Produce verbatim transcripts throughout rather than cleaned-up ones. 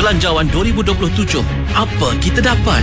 Belanjawan dua ribu dua puluh tujuh. Apa kita dapat?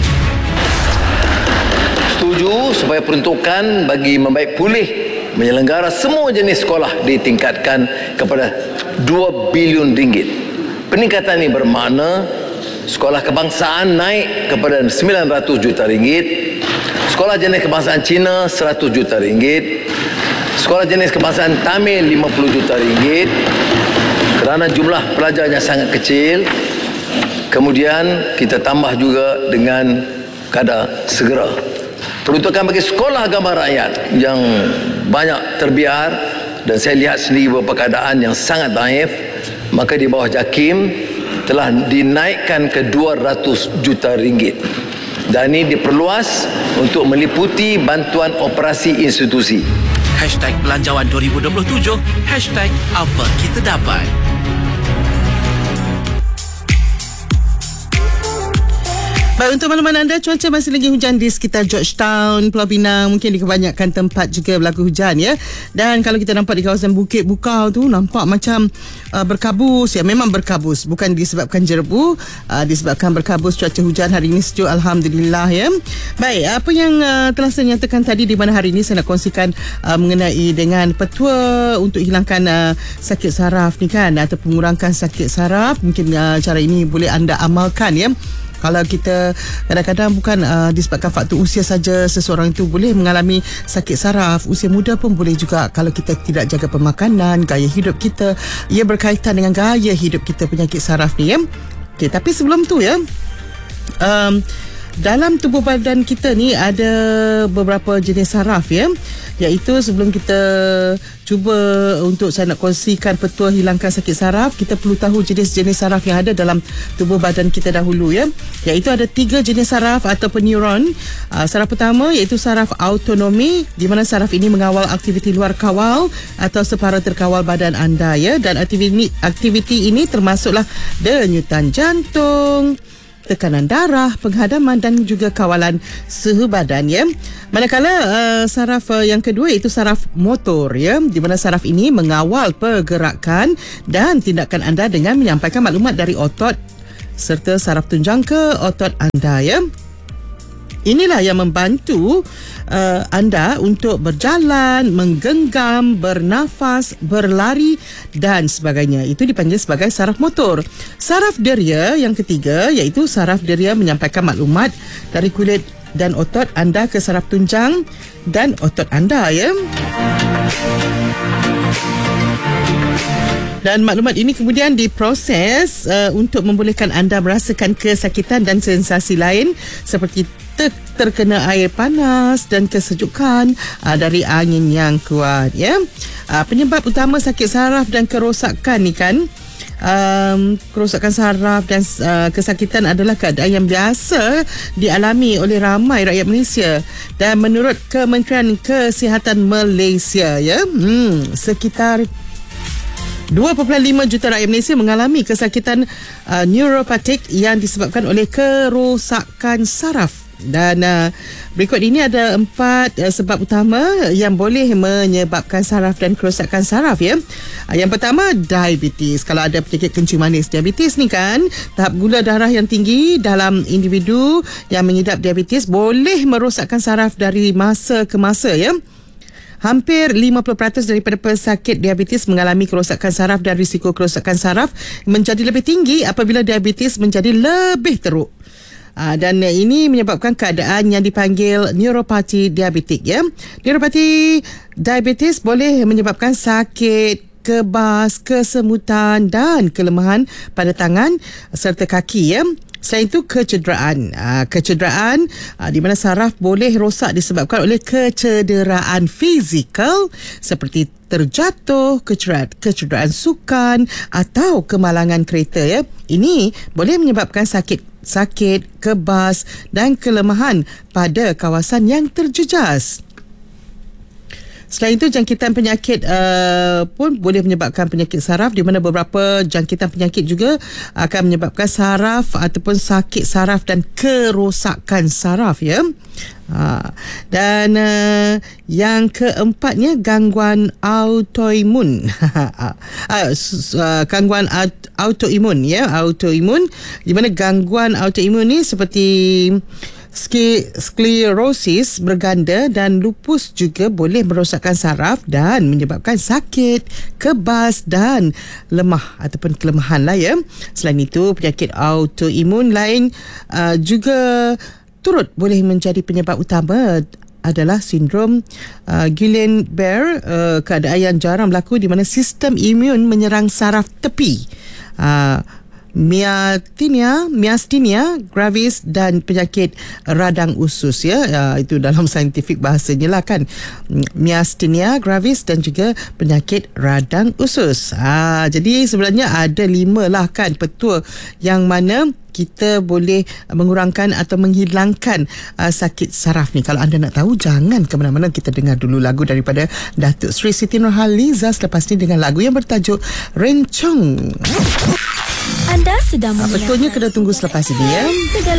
Setuju supaya peruntukan bagi membaik pulih menyelenggara semua jenis sekolah ditingkatkan kepada dua bilion ringgit. Peningkatan ini bermakna sekolah kebangsaan naik kepada sembilan ratus juta ringgit, sekolah jenis kebangsaan Cina seratus juta ringgit, sekolah jenis kebangsaan Tamil lima puluh juta ringgit kerana jumlah pelajarnya sangat kecil. Kemudian kita tambah juga dengan kadar segera. Peruntukan bagi sekolah agama rakyat yang banyak terbiar dan saya lihat sendiri beberapa keadaan yang sangat daif, maka di bawah JAKIM telah dinaikkan ke dua ratus juta ringgit. Dan ini diperluas untuk meliputi bantuan operasi institusi. Hashtag Belanjawan dua ribu dua puluh tujuh. Hashtag apa kita dapat. Baik, untuk makluman anda, cuaca masih lagi hujan di sekitar Georgetown, Pulau Pinang. Mungkin di kebanyakan tempat juga berlaku hujan, ya. Dan kalau kita nampak di kawasan Bukit Bukau tu, nampak macam uh, berkabus. Ya, memang berkabus. Bukan disebabkan jerebu, uh, disebabkan berkabus. Cuaca hujan hari ini sejuk, Alhamdulillah, ya. Baik, apa yang uh, telah saya nyatakan tadi, di mana hari ini saya nak kongsikan uh, mengenai dengan petua untuk hilangkan uh, sakit saraf ni kan, atau mengurangkan sakit saraf. Mungkin uh, cara ini boleh anda amalkan, ya. Kalau kita kadang-kadang bukan uh, disebabkan faktor usia saja seseorang itu boleh mengalami sakit saraf. Usia muda pun boleh juga kalau kita tidak jaga pemakanan, gaya hidup kita. Ia berkaitan dengan gaya hidup kita, penyakit saraf ni, ya. Okay, tapi sebelum tu, ya, um, dalam tubuh badan kita ni ada beberapa jenis saraf, ya. Iaitu sebelum kita cuba untuk saya nak kongsikan petua hilangkan sakit saraf, kita perlu tahu jenis-jenis saraf yang ada dalam tubuh badan kita dahulu, ya. Iaitu ada tiga jenis saraf ataupun neuron. Uh, saraf pertama iaitu saraf autonomi, di mana saraf ini mengawal aktiviti luar kawal atau separa terkawal badan anda, ya. Dan aktiviti, aktiviti ini termasuklah denyutan jantung, tekanan darah, penghadaman dan juga kawalan suhu badan, ya. Manakala uh, saraf uh, yang kedua iaitu saraf motor, ya, di mana saraf ini mengawal pergerakan dan tindakan anda dengan menyampaikan maklumat dari otot serta saraf tunjang ke otot anda, ya. Inilah yang membantu uh, anda untuk berjalan, menggenggam, bernafas, berlari dan sebagainya. Itu dipanggil sebagai saraf motor. Saraf deria yang ketiga iaitu saraf deria menyampaikan maklumat dari kulit dan otot anda ke saraf tunjang dan otot anda, ya. Dan maklumat ini kemudian diproses uh, untuk membolehkan anda merasakan kesakitan dan sensasi lain seperti ter- terkena air panas dan kesejukan uh, dari angin yang kuat, ya. Uh, penyebab utama sakit saraf dan kerosakan ni kan, um, kerosakan saraf dan uh, kesakitan adalah keadaan yang biasa dialami oleh ramai rakyat Malaysia. Dan menurut Kementerian Kesihatan Malaysia, ya, hmm, sekitar dua perpuluhan lima juta rakyat Malaysia mengalami kesakitan uh, neuropatik yang disebabkan oleh kerosakan saraf. Dan uh, berikut ini ada empat uh, sebab utama yang boleh menyebabkan saraf dan kerosakan saraf, ya. Uh, yang pertama, diabetes. Kalau ada penyakit kencing manis, diabetes ni kan, tahap gula darah yang tinggi dalam individu yang mengidap diabetes boleh merosakkan saraf dari masa ke masa, ya. Hampir lima puluh peratus daripada pesakit diabetes mengalami kerosakan saraf dan risiko kerosakan saraf menjadi lebih tinggi apabila diabetes menjadi lebih teruk. Aa, dan ini menyebabkan keadaan yang dipanggil neuropati diabetik, ya. Neuropati diabetes boleh menyebabkan sakit, kebas, kesemutan dan kelemahan pada tangan serta kaki, ya. Selain itu, kecederaan. Aa, kecederaan aa, di mana saraf boleh rosak disebabkan oleh kecederaan fizikal seperti terjatuh, kecederaan, kecederaan sukan atau kemalangan kereta, ya. Ini boleh menyebabkan sakit, sakit, kebas dan kelemahan pada kawasan yang terjejas. Selain itu, jangkitan penyakit uh, pun boleh menyebabkan penyakit saraf, di mana beberapa jangkitan penyakit juga akan menyebabkan saraf ataupun sakit saraf dan kerosakan saraf, ya. Ha, dan uh, yang keempatnya, gangguan autoimun. uh, uh, gangguan aut- autoimun, ya, autoimun, di mana gangguan autoimun ni seperti sklerosis berganda dan lupus juga boleh merosakkan saraf dan menyebabkan sakit, kebas dan lemah ataupun kelemahan lah, ya. Selain itu, penyakit autoimun lain uh, juga turut boleh menjadi penyebab utama adalah sindrom uh, Guillain-Barré, uh, keadaan yang jarang berlaku di mana sistem imun menyerang saraf tepi. Uh, Myasthenia, myasthenia gravis dan penyakit radang usus, ya. Uh, itu dalam saintifik bahasanya lah kan. Myasthenia gravis dan juga penyakit radang usus. Uh, jadi sebenarnya ada lima lah kan petua yang mana kita boleh mengurangkan atau menghilangkan uh, sakit saraf ni. Kalau anda nak tahu, jangan ke mana-mana. Kita dengar dulu lagu daripada Datuk Seri Siti Nurhaliza selepas ni dengan lagu yang bertajuk Rencong. Anda sedang uh, Betulnya kena tunggu selepas ini, ya.